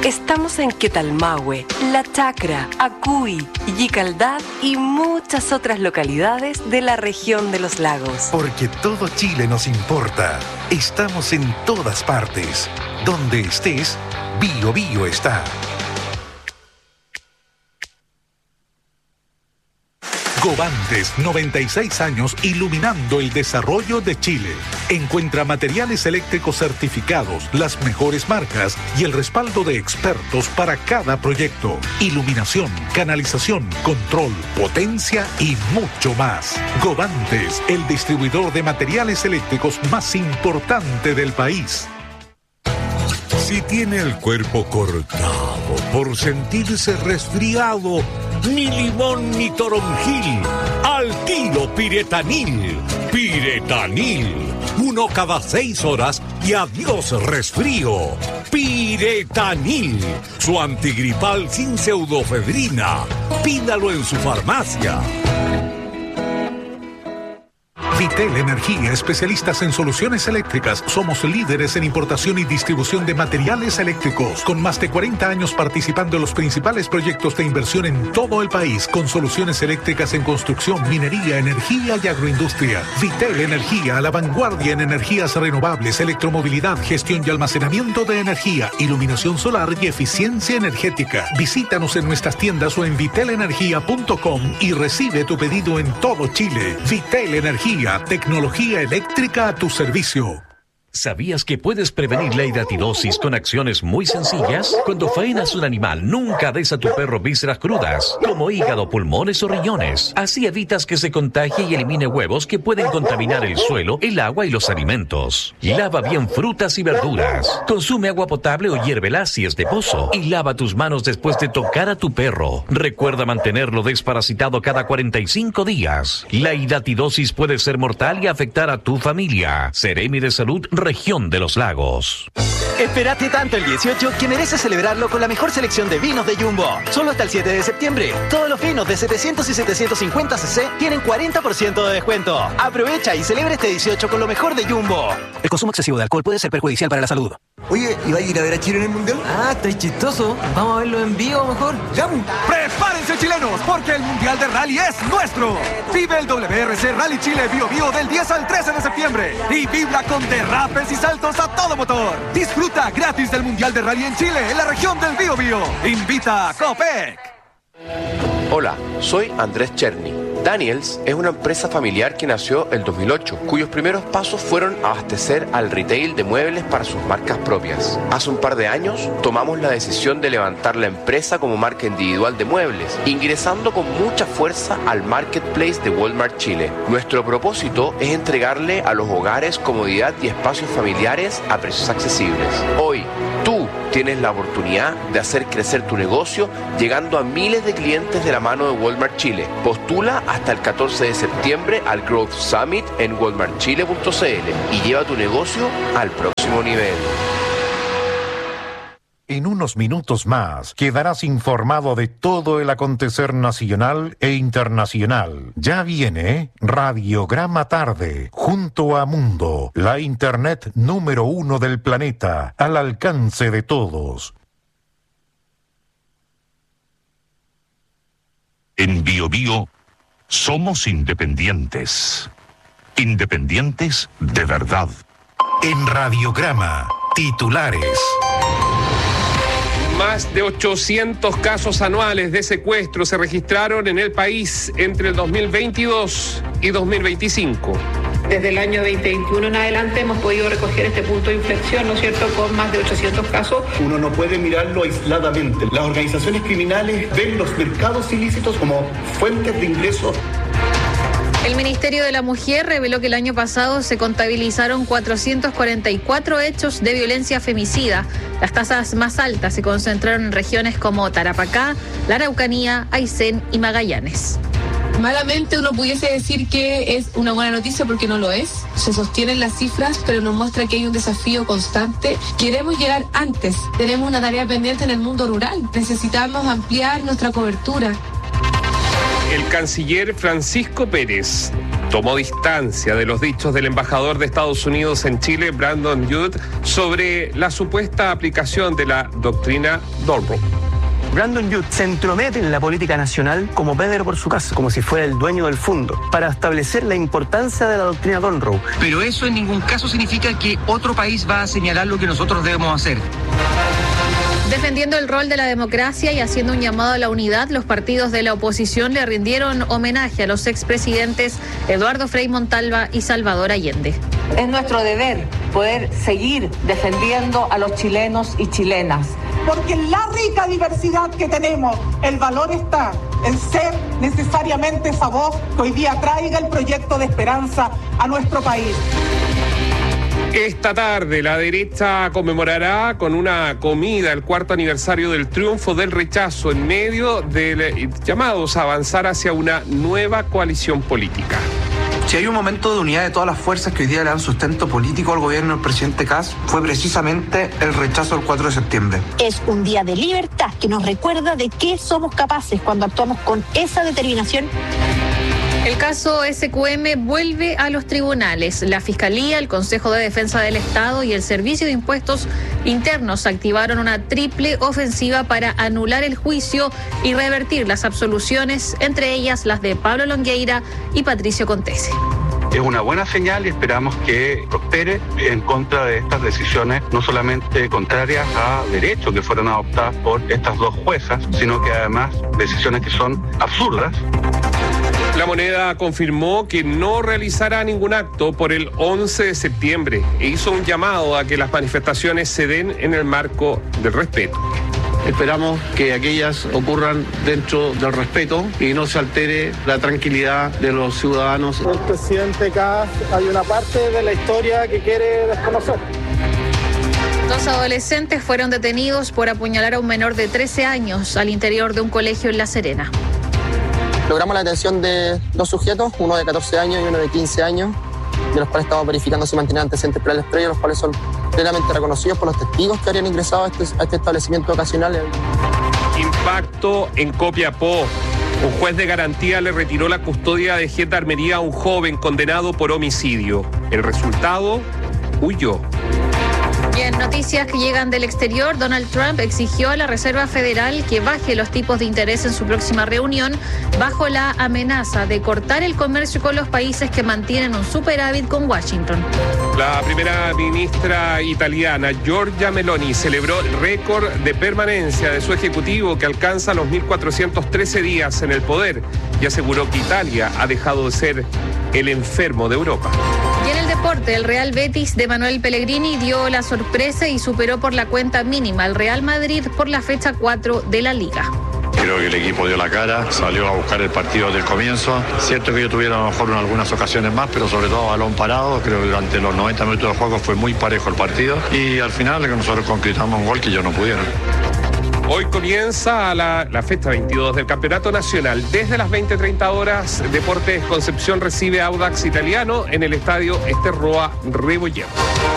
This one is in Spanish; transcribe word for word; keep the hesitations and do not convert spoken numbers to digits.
Estamos en Quetalmahue, La Chacra, Acuy, Yicaldad y muchas otras localidades de la región de los lagos. Porque todo Chile nos importa. Estamos en todas partes. Donde estés, Bio Bio está. Govantes, noventa y seis años iluminando el desarrollo de Chile. Encuentra materiales eléctricos certificados, las mejores marcas y el respaldo de expertos para cada proyecto. Iluminación, canalización, control, potencia y mucho más. Govantes, el distribuidor de materiales eléctricos más importante del país. Si tiene el cuerpo cortado por sentirse resfriado, ni limón ni toronjil, al tiro Piretanil. Piretanil, uno cada seis horas y adiós resfrío. Piretanil, su antigripal sin pseudofedrina. Pídalo en su farmacia. Vitel Energía, especialistas en soluciones eléctricas. Somos líderes en importación y distribución de materiales eléctricos, con más de cuarenta años participando en los principales proyectos de inversión en todo el país, con soluciones eléctricas en construcción, minería, energía y agroindustria. Vitel Energía, a la vanguardia en energías renovables, electromovilidad, gestión y almacenamiento de energía, iluminación solar y eficiencia energética. Visítanos en nuestras tiendas o en vitel energía punto com y recibe tu pedido en todo Chile. Vitel Energía, tecnología eléctrica a tu servicio. ¿Sabías que puedes prevenir la hidatidosis con acciones muy sencillas? Cuando faenas un animal, nunca des a tu perro vísceras crudas, como hígado, pulmones o riñones. Así evitas que se contagie y elimine huevos que pueden contaminar el suelo, el agua y los alimentos. Lava bien frutas y verduras. Consume agua potable o hiérvela si es de pozo. Y lava tus manos después de tocar a tu perro. Recuerda mantenerlo desparasitado cada cuarenta y cinco días. La hidatidosis puede ser mortal y afectar a tu familia. Seremi de Salud, Región de los Lagos. Espérate tanto el dieciocho que mereces celebrarlo con la mejor selección de vinos de Jumbo. Solo hasta el siete de septiembre. Todos los vinos de setecientos y setecientos cincuenta centilitros tienen cuarenta por ciento de descuento. Aprovecha y celebra este dieciocho con lo mejor de Jumbo. El consumo excesivo de alcohol puede ser perjudicial para la salud. Oye, ¿y va a ir a ver a Chile en el Mundial? Ah, está chistoso. Vamos a verlo en vivo mejor. ¡Ya! ¡Prepárense, chilenos! Porque el Mundial de Rally es nuestro. Vive el W R C Rally Chile Bio Bio del diez al trece de septiembre. Y vibra con derrapes y saltos a todo motor. Disfruta gratis del Mundial de Rally en Chile, en la región del Bio Bio. Invita a Copec. Hola, soy Andrés Cherny. Daniels es una empresa familiar que nació el dos mil ocho, cuyos primeros pasos fueron abastecer al retail de muebles para sus marcas propias. Hace un par de años tomamos la decisión de levantar la empresa como marca individual de muebles, ingresando con mucha fuerza al marketplace de Walmart Chile. Nuestro propósito es entregarle a los hogares comodidad y espacios familiares a precios accesibles. Hoy, tú tienes la oportunidad de hacer crecer tu negocio llegando a miles de clientes de la mano de Walmart Chile. Postula hasta el catorce de septiembre al Growth Summit en walmart chile punto c l y lleva tu negocio al próximo nivel. En unos minutos más quedarás informado de todo el acontecer nacional e internacional. Ya viene Radiograma Tarde, junto a Mundo, la internet número uno del planeta, al alcance de todos. En Bio Bio somos independientes. Independientes de verdad. En Radiograma, titulares. Más de ochocientos casos anuales de secuestro se registraron en el país entre el dos mil veintidós y dos mil veinticinco. Desde el año veinte veintiuno en adelante hemos podido recoger este punto de inflexión, ¿no es cierto?, con más de ochocientos casos. Uno no puede mirarlo aisladamente. Las organizaciones criminales ven los mercados ilícitos como fuentes de ingresos. El Ministerio de la Mujer reveló que el año pasado se contabilizaron cuatrocientos cuarenta y cuatro hechos de violencia femicida. Las tasas más altas se concentraron en regiones como Tarapacá, la Araucanía, Aysén y Magallanes. Malamente uno pudiese decir que es una buena noticia porque no lo es. Se sostienen las cifras, pero nos muestra que hay un desafío constante. Queremos llegar antes. Tenemos una tarea pendiente en el mundo rural. Necesitamos ampliar nuestra cobertura. El canciller Francisco Pérez tomó distancia de los dichos del embajador de Estados Unidos en Chile, Brandon Judd, sobre la supuesta aplicación de la doctrina Dolbrook. Brandon Judd se entromete en la política nacional como Pedro por su casa, como si fuera el dueño del fondo, para establecer la importancia de la doctrina Dolbrook. Pero eso en ningún caso significa que otro país va a señalar lo que nosotros debemos hacer. Defendiendo el rol de la democracia y haciendo un llamado a la unidad, los partidos de la oposición le rindieron homenaje a los expresidentes Eduardo Frei Montalva y Salvador Allende. Es nuestro deber poder seguir defendiendo a los chilenos y chilenas. Porque en la rica diversidad que tenemos, el valor está en ser necesariamente esa voz que hoy día traiga el proyecto de esperanza a nuestro país. Esta tarde la derecha conmemorará con una comida el cuarto aniversario del triunfo del rechazo en medio de llamados a avanzar hacia una nueva coalición política. Si hay un momento de unidad de todas las fuerzas que hoy día le dan sustento político al gobierno del presidente Kast, fue precisamente el rechazo del cuatro de septiembre. Es un día de libertad que nos recuerda de qué somos capaces cuando actuamos con esa determinación. El caso S Q M vuelve a los tribunales. La Fiscalía, el Consejo de Defensa del Estado y el Servicio de Impuestos Internos activaron una triple ofensiva para anular el juicio y revertir las absoluciones, entre ellas las de Pablo Longueira y Patricio Contese. Es una buena señal y esperamos que prospere en contra de estas decisiones, no solamente contrarias a derechos que fueron adoptadas por estas dos juezas, sino que además decisiones que son absurdas. La Moneda confirmó que no realizará ningún acto por el once de septiembre e hizo un llamado a que las manifestaciones se den en el marco del respeto. Esperamos que aquellas ocurran dentro del respeto y no se altere la tranquilidad de los ciudadanos. El presidente Kast, hay una parte de la historia que quiere desconocer. Dos adolescentes fueron detenidos por apuñalar a un menor de trece años al interior de un colegio en La Serena. Logramos la detención de dos sujetos, uno de catorce años y uno de quince años, de los cuales estamos verificando si mantienen antecedentes penales previos, los cuales son plenamente reconocidos por los testigos que habrían ingresado a este, a este establecimiento ocasional. Impacto en Copiapó. Un juez de garantía le retiró la custodia de gendarmería a un joven condenado por homicidio. El resultado, huyó. Y en noticias que llegan del exterior, Donald Trump exigió a la Reserva Federal que baje los tipos de interés en su próxima reunión bajo la amenaza de cortar el comercio con los países que mantienen un superávit con Washington. La primera ministra italiana, Giorgia Meloni, celebró el récord de permanencia de su ejecutivo que alcanza los mil cuatrocientos trece días en el poder y aseguró que Italia ha dejado de ser el enfermo de Europa. Y en el deporte, el Real Betis de Manuel Pellegrini dio la sorpresa y superó por la cuenta mínima al Real Madrid por la fecha cuatro de la Liga. Creo que el equipo dio la cara, salió a buscar el partido desde el comienzo. Cierto que ellos tuvieron a lo mejor en algunas ocasiones más, pero sobre todo balón parado. Creo que durante los noventa minutos de juego fue muy parejo el partido. Y al final nosotros concretamos un gol que ellos no pudieron. Hoy comienza la, la fecha veintidós del Campeonato Nacional. Desde las veinte treinta horas, Deportes Concepción recibe a Audax Italiano en el estadio Ester Roa Rebolledo.